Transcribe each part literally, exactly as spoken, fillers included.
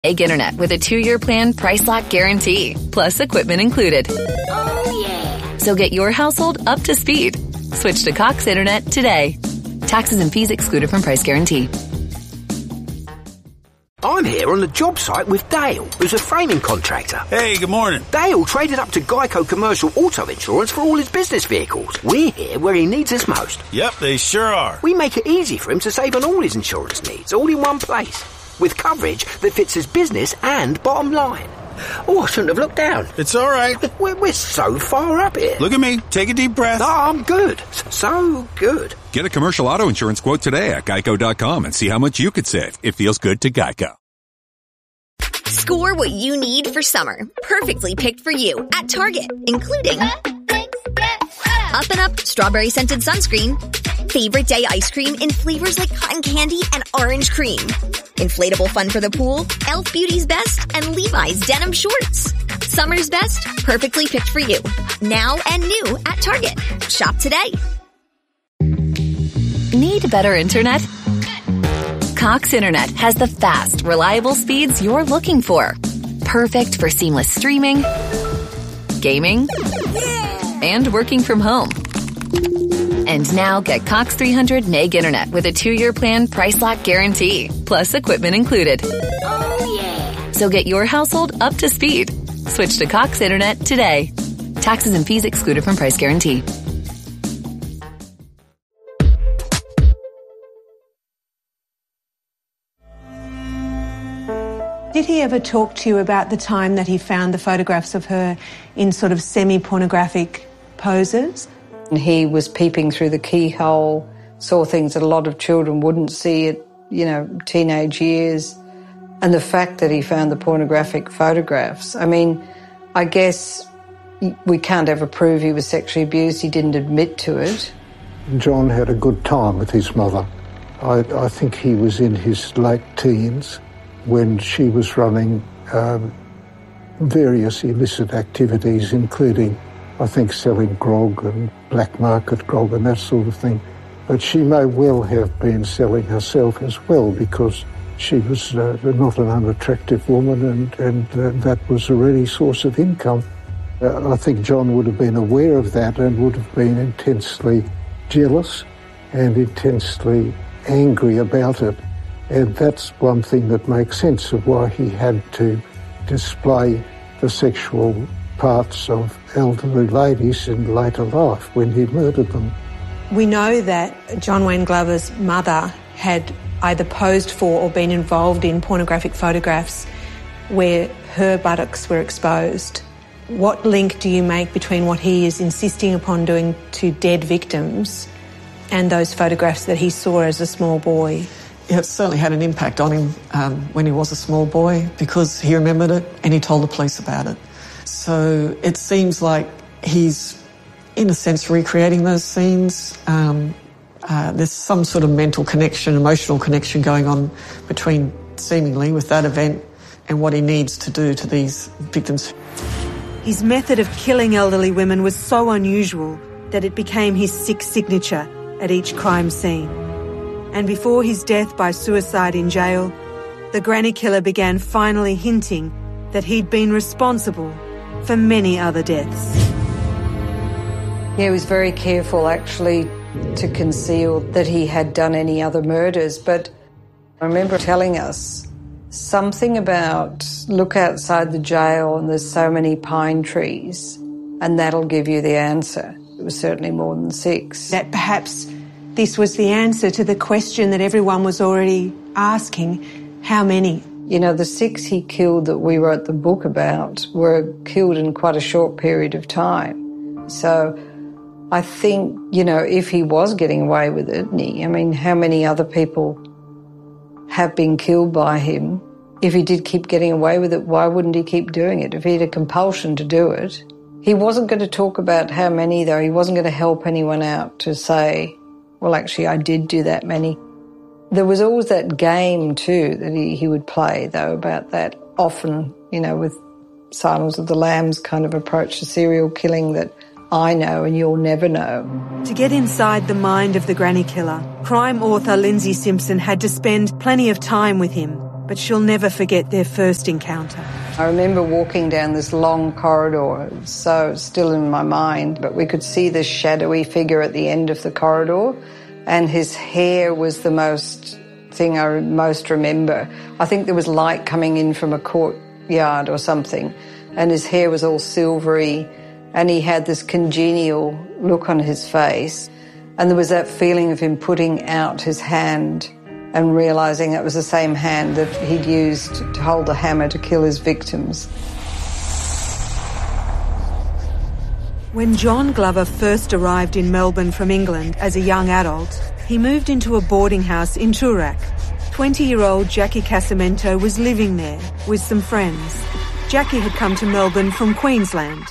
meg internet with a two-year plan price lock guarantee, plus equipment included. Oh, yeah. So get your household up to speed. Switch to Cox Internet today. Taxes and fees excluded from price guarantee. I'm here on the job site with Dale, who's a framing contractor. Hey, good morning. Dale traded up to Geico Commercial Auto Insurance for all his business vehicles. We're here where he needs us most. Yep, they sure are. We make it easy for him to save on all his insurance needs, all in one place, with coverage that fits his business and bottom line. Oh, I shouldn't have looked down. It's all right. We're, we're so far up here. Look at me. Take a deep breath. Oh, I'm good. So good. Get a commercial auto insurance quote today at geico dot com and see how much you could save. It feels good to Geico. Score what you need for summer. Perfectly picked for you at Target, including Up and Up Strawberry Scented Sunscreen, Favorite Day Ice Cream in flavors like cotton candy and orange cream, Inflatable Fun for the Pool, Elf Beauty's Best, and Levi's Denim Shorts. Summer's best, perfectly picked for you. Now and new at Target. Shop today. Need better internet? Cox Internet has the fast, reliable speeds you're looking for. Perfect for seamless streaming, gaming, and working from home. And now get Cox three hundred meg internet with a two-year plan price lock guarantee, plus equipment included. Oh, yeah. So get your household up to speed. Switch to Cox Internet today. Taxes and fees excluded from price guarantee. Did he ever talk to you about the time that he found the photographs of her in sort of semi-pornographic poses? He was peeping through the keyhole, saw things that a lot of children wouldn't see at, you know, teenage years. And the fact that he found the pornographic photographs, I mean, I guess we can't ever prove he was sexually abused. He didn't admit to it. John had a good time with his mother. I, I think he was in his late teens when she was running um, various illicit activities, including, I think, selling grog and black market grog and that sort of thing. But she may well have been selling herself as well, because she was uh, not an unattractive woman, and, and uh, that was a ready source of income. Uh, I think John would have been aware of that and would have been intensely jealous and intensely angry about it. And that's one thing that makes sense of why he had to display the sexual parts of elderly ladies in later life when he murdered them. We know that John Wayne Glover's mother had either posed for or been involved in pornographic photographs where her buttocks were exposed. What link do you make between what he is insisting upon doing to dead victims and those photographs that he saw as a small boy? Yeah, it certainly had an impact on him um, when he was a small boy, because he remembered it and he told the police about it. So it seems like he's, in a sense, recreating those scenes. Um, uh, there's some sort of mental connection, emotional connection going on between, seemingly, with that event and what he needs to do to these victims. His method of killing elderly women was so unusual that it became his sick signature at each crime scene. And before his death by suicide in jail, the granny killer began finally hinting that he'd been responsible for many other deaths. Yeah, he was very careful, actually, to conceal that he had done any other murders. But I remember telling us something about, look outside the jail and there's so many pine trees, and that'll give you the answer. It was certainly more than six. That perhaps this was the answer to the question that everyone was already asking, how many? You know, the six he killed that we wrote the book about were killed in quite a short period of time. So I think, you know, if he was getting away with it, I mean, how many other people have been killed by him? If he did keep getting away with it, why wouldn't he keep doing it? If he had a compulsion to do it. He wasn't going to talk about how many, though. He wasn't going to help anyone out to say, well, actually, I did do that many. There was always that game, too, that he, he would play, though, about that often, you know, with Silence of the Lambs kind of approach to serial killing that I know and you'll never know. To get inside the mind of the granny killer, crime author Lindsay Simpson had to spend plenty of time with him. but she'll never forget their first encounter. I remember walking down this long corridor, it was so still in my mind, but we could see this shadowy figure at the end of the corridor, and his hair was the most thing I most remember. I think there was light coming in from a courtyard or something, and his hair was all silvery, and he had this congenial look on his face, and there was that feeling of him putting out his hand and realising it was the same hand that he'd used to hold the hammer to kill his victims. When John Glover first arrived in Melbourne from England as a young adult, he moved into a boarding house in Toorak. twenty-year-old Jackie Casamento was living there with some friends. Jackie had come to Melbourne from Queensland.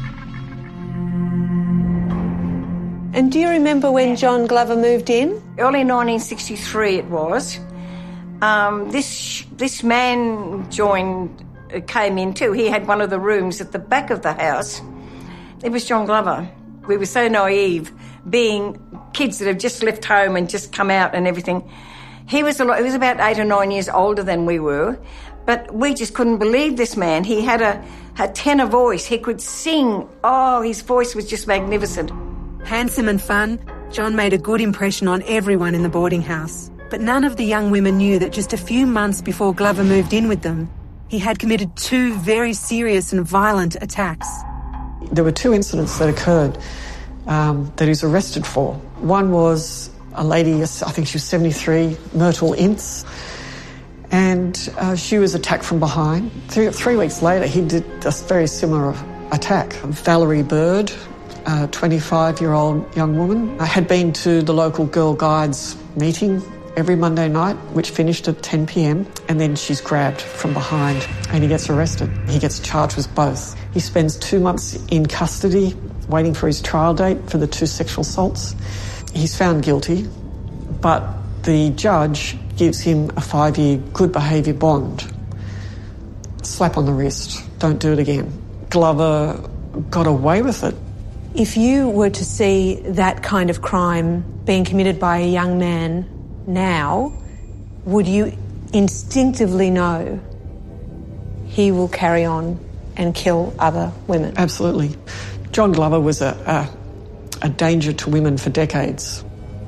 And do you remember when John Glover moved in? Early nineteen sixty-three it was. Um, this this man joined, uh, came in too. He had one of the rooms at the back of the house. It was John Glover. We were so naive, being kids that have just left home and just come out and everything. He was a lot, he was about eight or nine years older than we were, but we just couldn't believe this man. He had a, a tenor voice. He could sing. Oh, his voice was just magnificent. Handsome and fun, John made a good impression on everyone in the boarding house. But none of the young women knew that just a few months before Glover moved in with them, he had committed two very serious and violent attacks. There were two incidents that occurred um, that he was arrested for. One was a lady, I think she was seventy-three, Myrtle Ince, and uh, she was attacked from behind. Three, three weeks later, he did a very similar attack. Valerie Bird, a twenty-five-year-old young woman, I had been to the local Girl Guides meeting every Monday night, which finished at ten p m, and then she's grabbed from behind and he gets arrested. He gets charged with both. He spends two months in custody waiting for his trial date for the two sexual assaults. He's found guilty, but the judge gives him a five-year good behaviour bond. Slap on the wrist, don't do it again. Glover got away with it. If you were to see that kind of crime being committed by a young man now, would you instinctively know he will carry on and kill other women? Absolutely. John Glover was a, a, a danger to women for decades.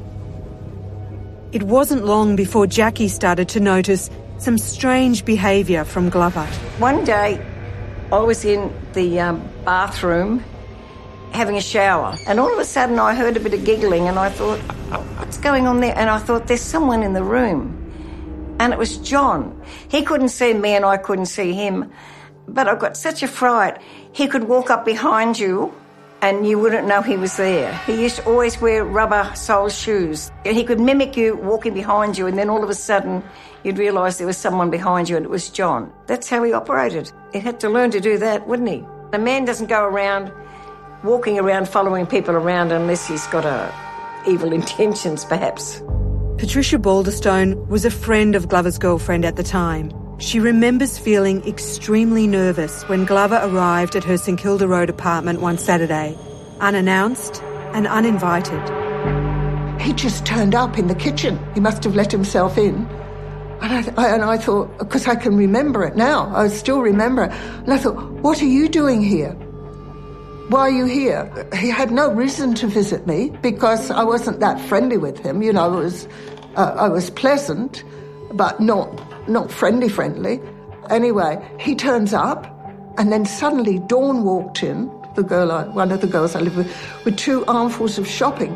It wasn't long before Jackie started to notice some strange behaviour from Glover. One day, I was in the um, bathroom having a shower, and all of a sudden I heard a bit of giggling, and I thought, what's going on there? And I thought, there's someone in the room. And it was John. He couldn't see me and I couldn't see him, but I got such a fright. He could walk up behind you and you wouldn't know he was there. He used to always wear rubber sole shoes. He could mimic you walking behind you, and then all of a sudden you'd realise there was someone behind you, and it was John. That's how he operated. He had to learn to do that, wouldn't he? A man doesn't go around walking around following people around unless he's got a evil intentions, perhaps. Patricia Balderstone was a friend of Glover's girlfriend at the time. She remembers feeling extremely nervous when Glover arrived at her St Kilda Road apartment one Saturday, unannounced and uninvited. He just turned up in the kitchen. He must have let himself in. And I, and I thought, because I can remember it now, I still remember it. And I thought, what are you doing here? Why are you here? He had no reason to visit me because I wasn't that friendly with him. You know, I was, uh, I was pleasant, but not not friendly friendly. Anyway, he turns up, and then suddenly Dawn walked in, the girl, I, one of the girls I live with, with two armfuls of shopping.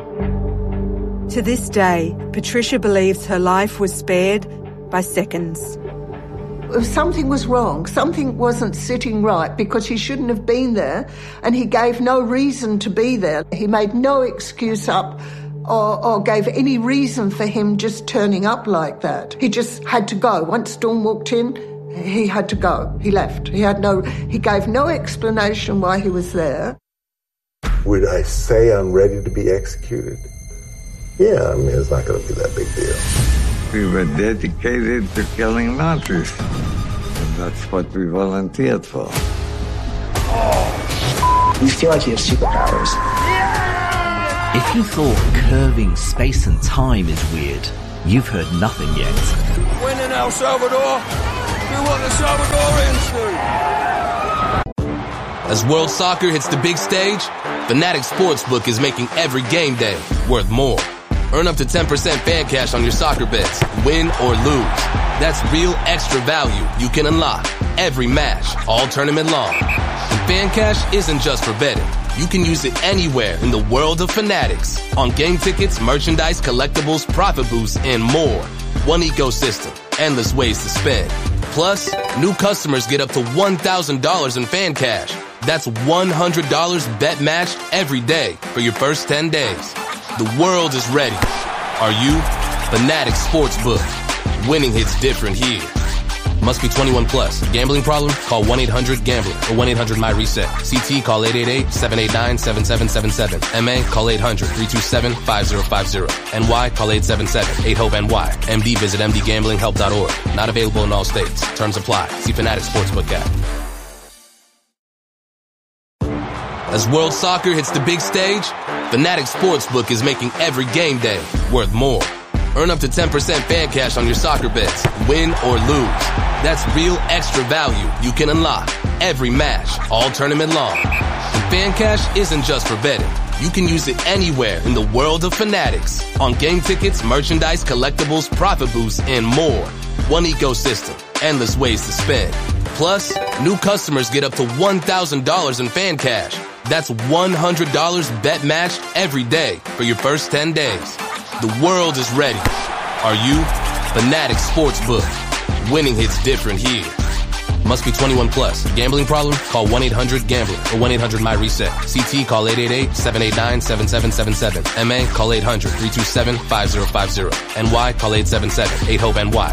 To this day, Patricia believes her life was spared by seconds. Something was wrong. Something wasn't sitting right because he shouldn't have been there, and he gave no reason to be there. He made no excuse up or, or gave any reason for him just turning up like that. He just had to go. Once Dawn walked in, he had to go. He left. He had no. He gave no explanation why he was there. Would I say I'm ready to be executed? Yeah, I mean, it's not going to be that big deal. We were dedicated to killing Nazis, and that's what we volunteered for. You feel like you have superpowers. If you thought curving space and time is weird, you've heard nothing yet. When in El Salvador, do what the Salvadorians do. As World Soccer hits the big stage, Fanatics Sportsbook is making every game day worth more. Earn up to ten percent fan cash on your soccer bets, win or lose. That's real extra value you can unlock every match, all tournament long. And fan cash isn't just for betting. You can use it anywhere in the world of Fanatics. On game tickets, merchandise, collectibles, profit boosts, and more. One ecosystem, endless ways to spend. Plus, new customers get up to one thousand dollars in fan cash. That's one hundred dollars bet matched every day for your first ten days. The world is ready. Are you? Fanatics Sportsbook. Winning hits different here. Must be twenty-one plus. Gambling problem? Call one eight hundred gambler or one eight hundred my reset. C T call eight eight eight, seven eight nine, seven seven seven seven. M A call eight hundred, three two seven, five zero five zero. N Y call eight seven seven, eight hope N Y. M D visit m d gambling help dot org. Not available in all states. Terms apply. See Fanatics Sportsbook app. As World Soccer hits the big stage, Fanatics Sportsbook is making every game day worth more. Earn up to ten percent fan cash on your soccer bets, win or lose. That's real extra value you can unlock every match, all tournament long. And fan cash isn't just for betting. You can use it anywhere in the world of Fanatics. On game tickets, merchandise, collectibles, profit boosts, and more. One ecosystem, endless ways to spend. Plus, new customers get up to one thousand dollars in fan cash. That's one hundred dollars bet matched every day for your first ten days. The world is ready. Are you? Fanatics Sportsbook. Winning hits different here. Must be twenty-one plus. Gambling problem? Call one eight hundred gambler or one eight hundred my reset. C T call eight eight eight, seven eight nine, seven seven seven seven. M A call eight hundred, three two seven, five zero five zero. N Y call eight seven seven, eight hope N Y.